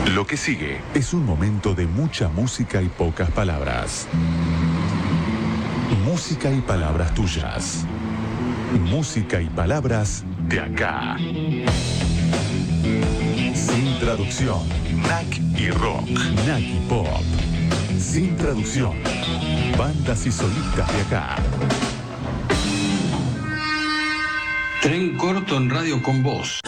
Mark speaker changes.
Speaker 1: Lo que sigue es un momento de mucha música y pocas palabras. Música y palabras tuyas. Música y palabras de acá. Sin traducción. NAC y rock. NAC y pop. Sin traducción. Bandas y solistas de acá.
Speaker 2: Tren corto en radio con vos.